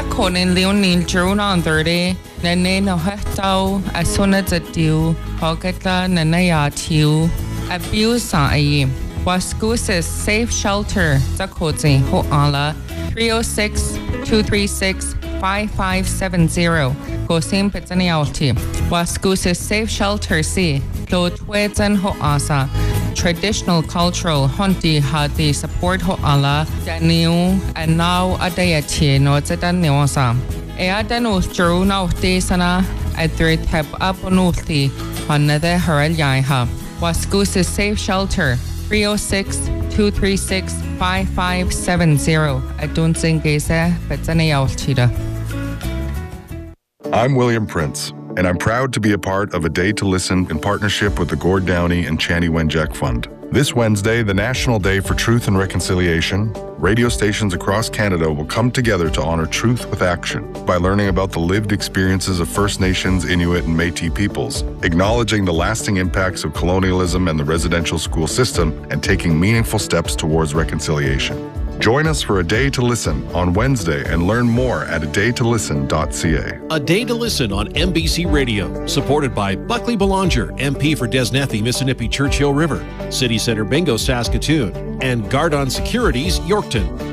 Konin Leonil Juna on 30, Nane no Hetau, as soon as a dew, Hogata Nanaya Tiu, Abuse Ai, Waskusis Safe Shelter, Zakozi, Hoala, 306 236 5570, Gosim Pizzanialti, Waskusis Safe Shelter C, Do Twedzen Hoasa. Traditional cultural hunti hadi support hoala daniu and now adayati no zedan neosa e adanu juru na uti sana adri tab aponuti hanade harel yaiha waskus safe shelter 306 236 5570 adun singese betzanialtida. I'm William Prince, and I'm proud to be a part of A Day to Listen in partnership with the Gord Downey and Chani Wenjack Fund. This Wednesday, the National Day for Truth and Reconciliation, radio stations across Canada will come together to honor truth with action by learning about the lived experiences of First Nations, Inuit, and Métis peoples, acknowledging the lasting impacts of colonialism and the residential school system, and taking meaningful steps towards reconciliation. Join us for A Day to Listen on Wednesday and learn more at adaytolisten.ca. A Day to Listen on MBC Radio, supported by Buckley Belanger, MP for Desnethi, Mississippi Churchill River, City Center Bingo, Saskatoon, and Gardon Securities, Yorkton.